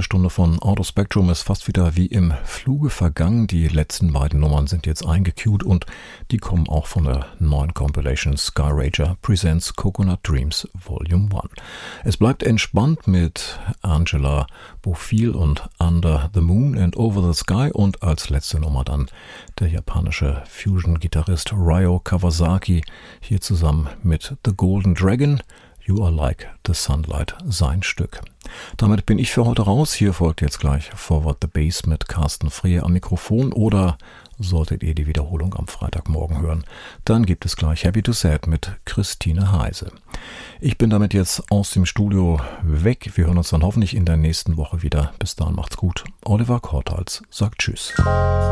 Stunde von Auto Spectrum ist fast wieder wie im Fluge vergangen. Die letzten beiden Nummern sind jetzt eingecued und die kommen auch von der neuen Compilation Sky Rager Presents Coconut Dreams Volume 1. Es bleibt entspannt mit Angela Bofill und Under the Moon and Over the Sky und als letzte Nummer dann der japanische Fusion-Gitarrist Ryo Kawasaki hier zusammen mit The Golden Dragon. You Are Like the Sunlight, sein Stück. Damit bin ich für heute raus. Hier folgt jetzt gleich Forward the Bass mit Carsten Frehe am Mikrofon oder solltet ihr die Wiederholung am Freitagmorgen hören, dann gibt es gleich Happy to Sad mit Christine Heise. Ich bin damit jetzt aus dem Studio weg. Wir hören uns dann hoffentlich in der nächsten Woche wieder. Bis dahin macht's gut. Oliver Kortals sagt Tschüss.